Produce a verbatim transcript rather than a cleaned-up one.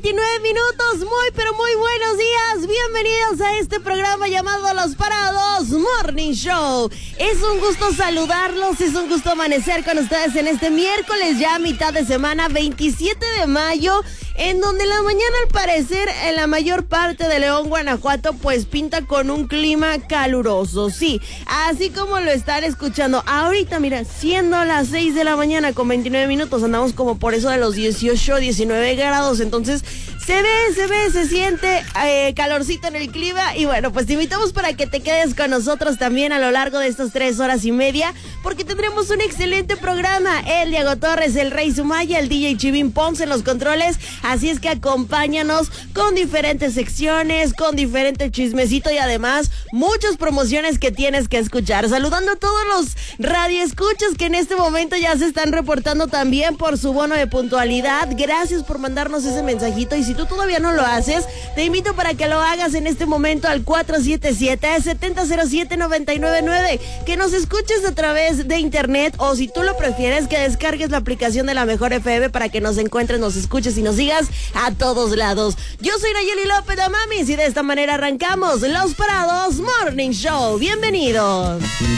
veintinueve minutos, muy pero muy buenos días. Bienvenidos a este programa llamado Los Parados Morning Show. Es un gusto saludarlos, es un gusto amanecer con ustedes en este miércoles, ya mitad de semana, veintisiete de mayo, en donde la mañana al parecer en la mayor parte de León, Guanajuato, pues pinta con un clima caluroso. Sí, así como lo están escuchando ahorita, mira, siendo las seis de la mañana con veintinueve minutos, andamos como por eso de los dieciocho, diecinueve grados, entonces se ve, se ve, se siente eh, calorcito en el clima. Y bueno, pues te invitamos para que te quedes con nosotros también a lo largo de estas tres horas y media, porque tendremos un excelente programa. El Diego Torres, el Rey Sumaya, el D J Chivín Ponce en los controles, así es que acompáñanos con diferentes secciones, con diferente chismecito y además muchas promociones que tienes que escuchar. Saludando a todos los radioescuchas que en este momento ya se están reportando también por su bono de puntualidad. Gracias por mandarnos ese mensajito, y si tú todavía no lo haces, te invito para que lo hagas en este momento al cuatro siete siete, siete cero cero siete, nueve nueve nueve, que nos escuches a través de internet, o si tú lo prefieres, que descargues la aplicación de La Mejor F M para que nos encuentres, nos escuches y nos sigas a todos lados. Yo soy Nayeli López de Mamis y de esta manera arrancamos Los Parados Morning Show. Bienvenidos.